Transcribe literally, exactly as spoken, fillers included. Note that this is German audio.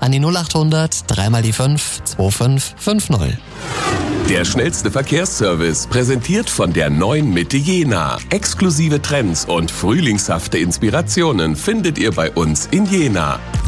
an die null achthundert, drei mal die fünf, zwei fünf fünf null. Der schnellste Verkehrsservice, präsentiert von der neuen Mitte Jena. Exklusive Trends und frühlingshafte Inspirationen findet ihr bei uns in Jena.